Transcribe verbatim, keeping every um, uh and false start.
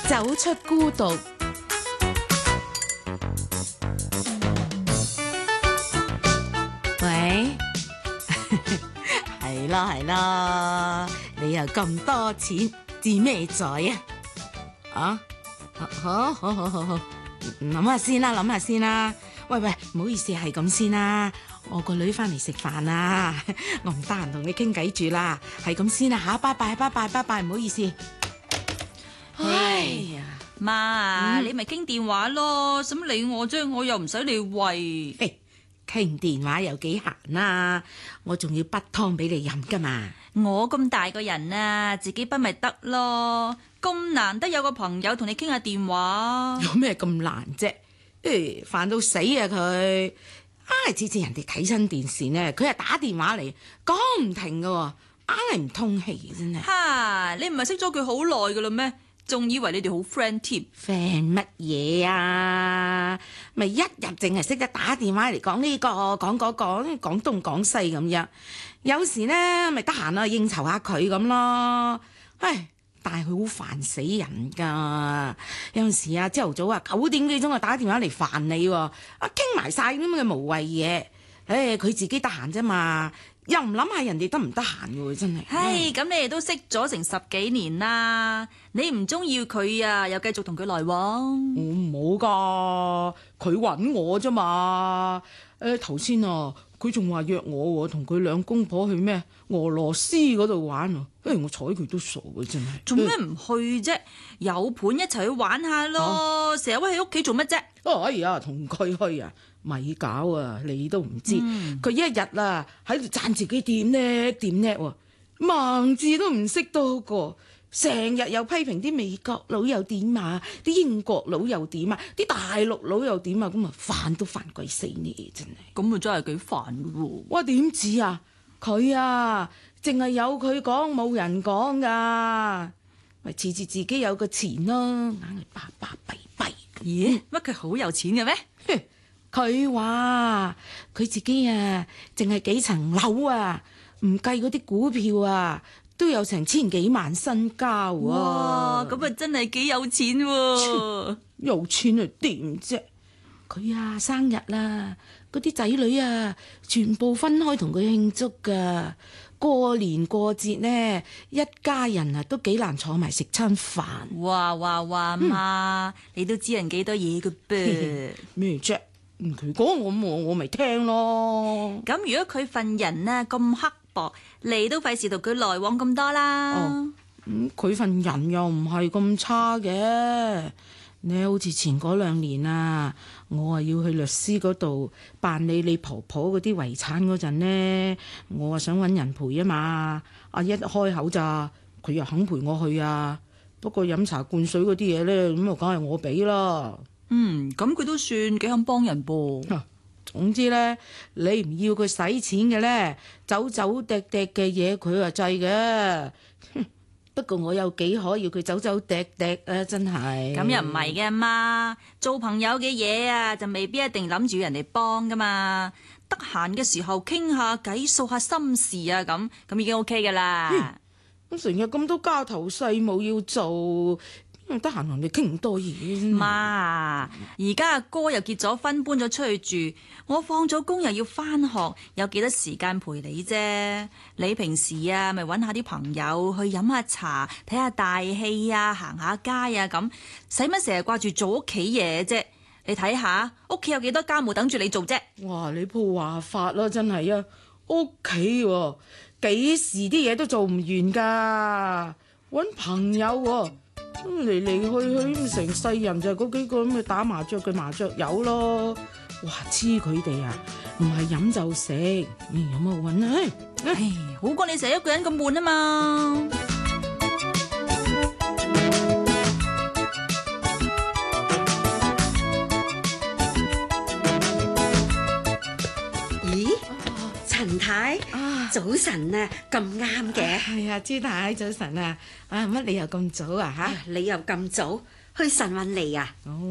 走出孤獨。喂，係咯係咯，你又咁多錢，志咩在啊？啊，好好好好好，諗下先啦，諗下先啦。喂喂，唔好意思，係咁先啦。我個女翻嚟食飯啊，我唔得閒同你傾偈住啦，係咁先啦吓，拜拜拜拜拜拜，唔好意思。哎呀， 媽啊， 嗯、 你咪傾電話咯，使乜理我啫？我又唔使你餵。 嘿，傾電話有幾閒啊？我仲要滗湯俾你飲噶嘛。 我咁大個人啊，自己滗咪得咯。咁難得有個朋友同你傾下電話， 有咩咁難啫？誒，煩到死啊佢！唉，次次人哋睇親電視呢，佢係打電話嚟講唔停噶，硬係唔通氣真係。 哈！你唔係識咗佢好耐噶啦咩？仲以為你哋好 friend 添。 friend 乜嘢啊？咪一日淨係識得打電話嚟講呢個講嗰個，講東講西咁樣。有時呢咪得閒啊應酬下佢咁咯。唉！但係佢好煩死人㗎，有陣時啊，朝頭早啊九點幾鐘啊打電話嚟煩你喎，啊傾埋晒啲咁嘅無謂嘢，唉佢自己得閒啫嘛，又唔諗下人哋得唔得閒㗎喎，真係。 唉，咁你哋都識咗成十幾年啦，你唔中意佢啊，又繼續同佢來往？ 我冇㗎，佢揾我啫嘛。誒頭先啊，佢仲話約我同佢兩公婆去咩俄羅斯嗰度玩啊！誒我睬佢都傻嘅真係。 做咩唔去啫？有伴一齊去玩下咯，成日屈喺屋企做乜啫？ 哎呀，同佢去啊，咪搞啊！你都唔知，佢、嗯、一日啊喺度讚自己點叻點叻喎，盲字都唔識多個。成日又批評啲美國佬又點啊，啲英國佬又點啊，啲大陸佬又點啊，咁啊煩都煩鬼死你真係。 咁啊真係幾煩嘅喎。 哇點知啊？佢啊，淨係有佢講冇人講噶，咪次次自己有個錢咯，硬係巴巴閉閉。 咦？乜佢好有錢嘅咩？ 佢話佢自己啊，淨係幾層樓啊，唔計嗰啲股票啊。都有成千幾萬身家喎！ 哇，咁啊真係幾有錢喎！ 有錢啊點啫？佢啊生日啦，嗰啲仔女啊全部分開同佢慶祝噶。過年過節呢，一家人啊都幾難坐埋食餐飯。 哇哇哇媽，嗯、你都知人幾多嘢嘅噃？ 咩啫？佢講我我我咪聽咯。 咁如果佢份人啊咁刻薄，你都費事同佢來往咁多啦。 哦，咁佢份人又唔係咁差嘅。你好似前嗰兩年啊，我啊要去律師嗰度辦理你婆婆嗰啲遺產嗰陣呢，我啊想揾人陪啊嘛。啊一開口咋，佢又肯陪我去啊。不過飲茶灌水嗰啲嘢咧，咁啊梗係我俾啦。 嗯，咁佢都算幾肯幫人噃。 啊總之咧，你唔要佢使錢嘅咧，走走趯趯嘅嘢佢啊制嘅。不過我有幾可要佢走走趯趯啊，真係。 咁又唔係嘅嘛，做朋友嘅嘢啊，就未必一定諗住人哋幫噶嘛。得閒嘅時候傾下偈，訴下心事啊，咁咁已經 OK 噶啦。 咁成日咁多家頭細務要做。得閒同你傾咁多嘢。 媽，而家阿哥又結咗婚，搬咗出去住，我放咗工又要返學，有幾多時間陪你啫？你平時啊，咪搵下啲朋友去飲下茶，睇下大戲啊，行下街啊，咁使乜成日掛住做屋企嘢啫？你睇下屋企有幾多家務等住你做啫？ 哇！你鋪話法啦，真係啊！屋企喎，幾時啲嘢都做唔完噶，搵朋友喎。嚟嚟去去成世人就嗰幾個咁嘅打麻雀嘅麻雀友咯，哇！黐佢哋啊，唔係飲就食，有乜好搵啊？ 唉，好過你成日一個人咁悶啊嘛！ 咦，陳太？早晨啊，咁啱嘅。 係啊，朱太早晨啊，啊乜你又咁早啊吓？ 你又咁早去晨運嚟啊？